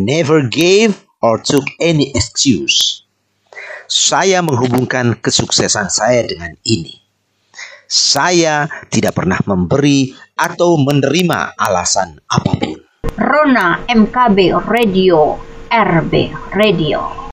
never gave or took any excuse. Saya menghubungkan kesuksesan saya dengan ini. Saya tidak pernah memberi atau menerima alasan apapun. Rona MKB Radio, RB Radio.